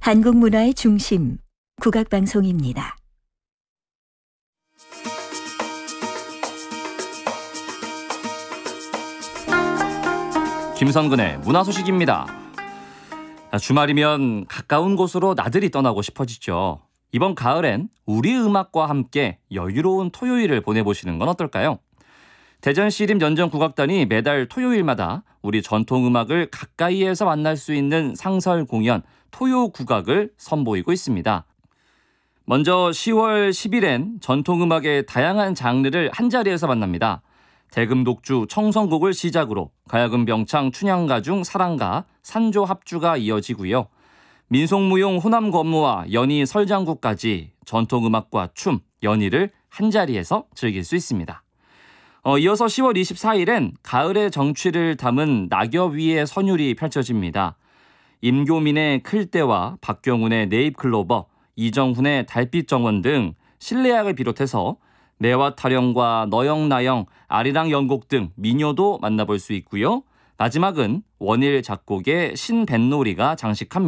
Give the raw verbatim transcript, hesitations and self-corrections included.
한국 문화의 중심, 국악방송입니다. 김선근의 문화소식입니다. 주말이면 가까운 곳으로 나들이 떠나고 싶어지죠. 이번 가을엔 우리 음악과 함께 여유로운 토요일을 보내보시는 건 어떨까요? 대전시립연정국악단이 매달 토요일마다 우리 전통음악을 가까이에서 만날 수 있는 상설 공연 토요국악을 선보이고 있습니다. 먼저 시월 십일엔 전통음악의 다양한 장르를 한자리에서 만납니다. 대금독주 청성곡을 시작으로 가야금 병창 춘향가중 사랑가 산조 합주가 이어지고요. 민속무용 호남권무와 연희 설장구까지 전통음악과 춤, 연희를 한자리에서 즐길 수 있습니다. 어, 이어서 시월 이십사일엔 가을의 정취를 담은 낙엽 위의 선율이 펼쳐집니다. 임교민의 클대와 박경훈의 네잎클로버, 이정훈의 달빛정원 등 실내악을 비롯해서 매화 타령과 너영나영, 아리랑 연곡 등 민요도 만나볼 수 있고요. 마지막은 원일 작곡의 신뱃놀이가 장식합니다.